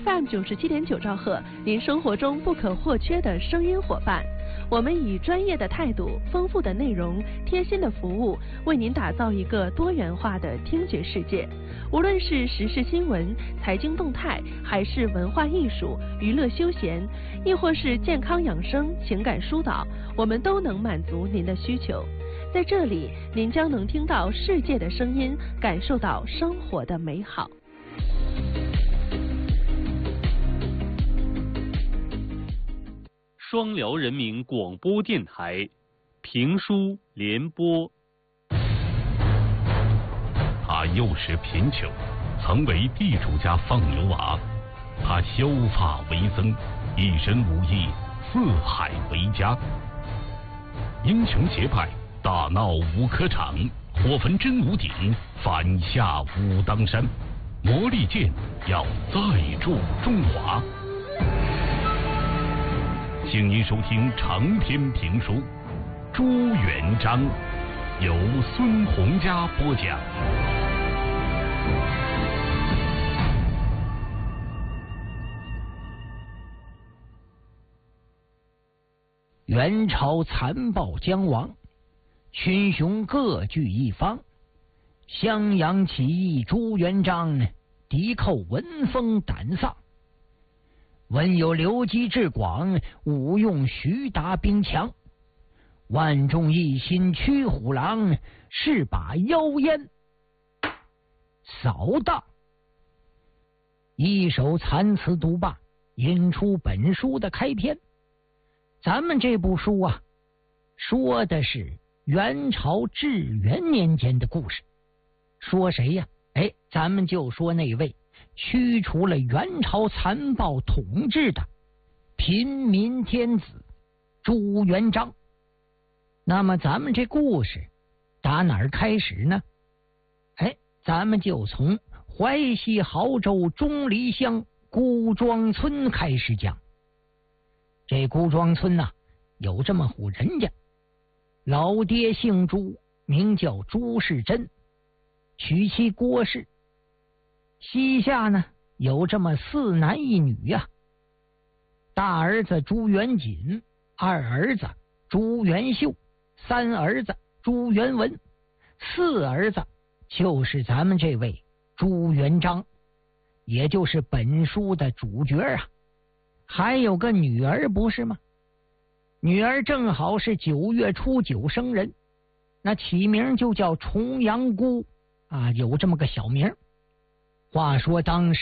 FM97.9兆赫，您生活中不可或缺的声音伙伴。我们以专业的态度、丰富的内容、贴心的服务，为您打造一个多元化的听觉世界。无论是时事新闻、财经动态，还是文化艺术、娱乐休闲，亦或是健康养生、情感疏导，我们都能满足您的需求。在这里，您将能听到世界的声音，感受到生活的美好。 双辽人民广播电台评书联播。 他幼时贫穷，曾为地主家放牛娃。他削发为僧，一身武艺，四海为家。英雄结拜，大闹五科场，火焚真武鼎，反下武当山。魔力剑要再铸中华。请您收听长篇评书《朱元璋》，由孙洪佳播讲。 元朝残暴将亡，群雄各据一方。襄阳起义朱元璋敌寇闻风胆丧。文有刘基志广，武用徐达兵强。万众一心驱虎狼，是把妖烟扫荡。一首残词独罢，引出本书的开篇。咱们这部书啊，说的是元朝至元年间的故事。说谁呀？咱们就说那位驱除了元朝残暴统治的平民天子朱元璋。那么咱们这故事打哪儿开始呢？咱们就从淮西亳州钟离乡孤庄村开始讲。这孤庄村呐，有这么户人家，老爹姓朱，名叫朱世珍，娶妻郭氏。膝下呢有这么4男1女呀。大儿子朱元锦，二儿子朱元秀，三儿子朱元文，四儿子就是咱们这位朱元璋，也就是本书的主角啊。还有个女儿不是吗？女儿正好是9月初9生人，那起名就叫重阳姑啊，有这么个小名。话说当时